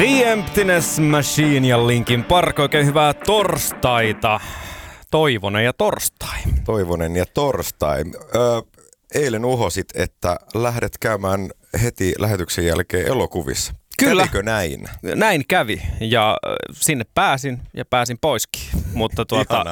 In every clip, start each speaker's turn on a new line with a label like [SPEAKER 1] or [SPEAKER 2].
[SPEAKER 1] The Emptiness Machine ja Linkin Park. Oikein hyvää torstaita. Toivonen ja torstai.
[SPEAKER 2] Toivonen ja torstai. Eilen uhosit, että lähdet käymään heti lähetyksen jälkeen elokuvissa.
[SPEAKER 1] Kyllä.
[SPEAKER 2] Kävikö näin?
[SPEAKER 1] Näin kävi ja sinne pääsin ja pääsin poiskin. Mutta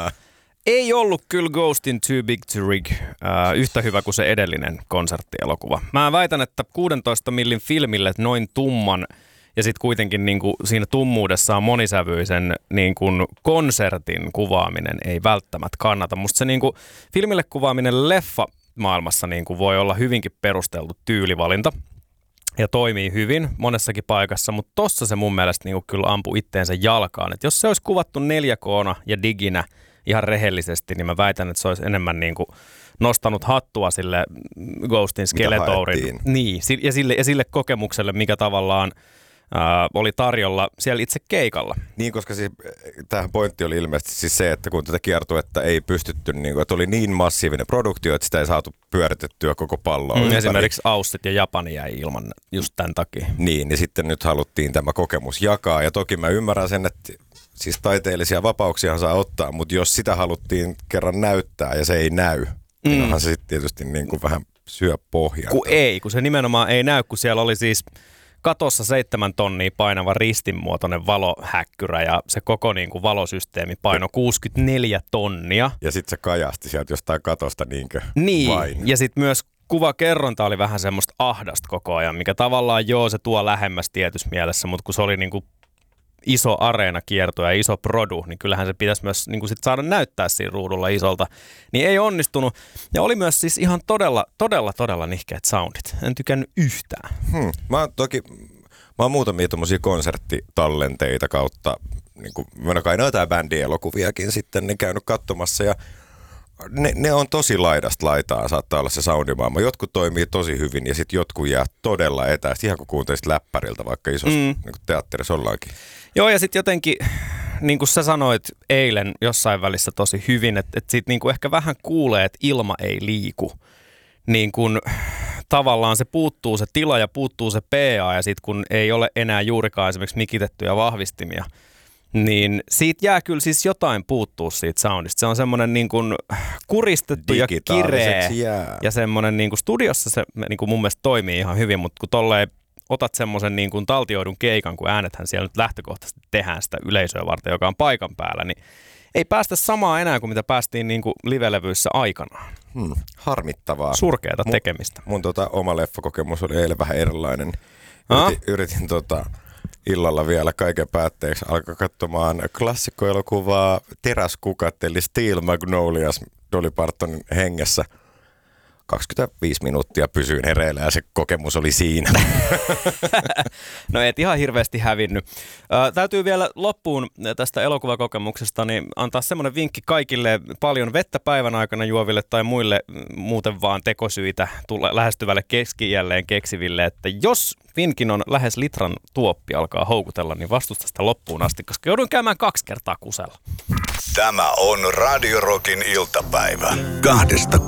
[SPEAKER 1] ei ollut kyllä Ghost in Too Big to Rig yhtä hyvä kuin se edellinen konserttielokuva. Mä väitän, että 16 millin filmille noin tumman ja sitten kuitenkin niinku siinä tummuudessaan monisävyisen niinku konsertin kuvaaminen ei välttämättä kannata. Musta se niinku filmille kuvaaminen leffa maailmassa niinku voi olla hyvinkin perusteltu tyylivalinta ja toimii hyvin monessakin paikassa, mutta tossa se mun mielestä niinku kyllä ampui itteensä jalkaan. Et jos se olisi kuvattu 4K:na ja diginä ihan rehellisesti, niin mä väitän, että se olisi enemmän niinku nostanut hattua sille Ghostin Skeletourin. Niin, ja sille kokemukselle, mikä tavallaan oli tarjolla siellä itse keikalla.
[SPEAKER 2] Niin, koska siis, tämähän pointti oli ilmeisesti siis se, että kun tätä kiertuetta ei pystytty, niin että oli niin massiivinen produktio, että sitä ei saatu pyöritettyä koko palloa.
[SPEAKER 1] Esimerkiksi Aussit ja Japani jäi ilman just tämän takia.
[SPEAKER 2] Niin, ja sitten nyt haluttiin tämä kokemus jakaa. Ja toki mä ymmärrän sen, että siis taiteellisia vapauksia saa ottaa, mutta jos sitä haluttiin kerran näyttää ja se ei näy, niin onhan se sitten tietysti niin kuin vähän syö pohjaa.
[SPEAKER 1] Kun se nimenomaan ei näy, kun siellä oli siis katossa 7 tonnia painava ristinmuotoinen valohäkkyrä ja se koko niin kuin valosysteemi paino 64 tonnia.
[SPEAKER 2] Ja sitten se kajasti sieltä jostain katosta niinkö
[SPEAKER 1] niin,
[SPEAKER 2] vain.
[SPEAKER 1] Ja sitten myös kuvakerronta oli vähän semmoista ahdasta koko ajan, mikä tavallaan se tuo lähemmäs tietyssä mielessä, mutta kun se oli niin kuin iso areenakierto ja iso produ, niin kyllähän se pitäisi myös niin kuin sit saada näyttää siinä ruudulla isolta. Niin ei onnistunut. Ja oli myös siis ihan todella nihkeät soundit. En tykännyt yhtään.
[SPEAKER 2] Mä oon muutamia tommosia konserttitallenteita kautta, niin kuin mä kai noita bändielokuviakin sitten ne käynyt katsomassa ja ne on tosi laidasta laitaan, saattaa olla se soundimaailma. Jotkut toimii tosi hyvin ja sitten jotkut jää todella etäistä, ihan kun kuuntelisit läppäriltä, vaikka isossa niin teatterissa ollaankin.
[SPEAKER 1] Joo, ja sitten jotenkin, niin kuin sä sanoit eilen jossain välissä tosi hyvin, että siitä niin kuin ehkä vähän kuulee, että ilma ei liiku. Niin kuin tavallaan se puuttuu se tila ja puuttuu se PA, ja sitten kun ei ole enää juurikaan esimerkiksi mikitettyjä vahvistimia, niin siitä jää kyllä siis jotain puuttuu siitä soundista. Se on semmoinen niin kuin kuristettu ja kireä ja semmoinen niin kuin studiossa se niin kuin mun mielestä toimii ihan hyvin, mutta kun tolleen otat semmoisen niin kuin taltioidun keikan, kun äänethän siellä nyt lähtökohtaisesti tehdään sitä yleisöä varten, joka on paikan päällä, niin ei päästä samaa enää kuin mitä päästiin niin kuin live-levyissä aikanaan.
[SPEAKER 2] Harmittavaa.
[SPEAKER 1] Surkeata tekemistä.
[SPEAKER 2] Mun oma leffakokemus oli eilen vähän erilainen. Yritin illalla vielä kaiken päätteeksi alkaa katsomaan klassikkoelokuvaa Teräskukat eli Steel Magnolias Dolly Partonin hengessä. 25 minuuttia pysyin hereillä ja se kokemus oli siinä.
[SPEAKER 1] No et ihan hirveästi hävinnyt. Täytyy vielä loppuun tästä elokuvakokemuksesta niin antaa semmoinen vinkki kaikille paljon vettä päivän aikana juoville tai muille muuten vaan tekosyitä lähestyvälle keski-iälleen keksiville, että jos vinkin on lähes litran tuoppi alkaa houkutella, niin vastusta sitä loppuun asti, koska joudun käymään 2 kertaa kusella.
[SPEAKER 3] Tämä on Radio Rockin iltapäivä. 2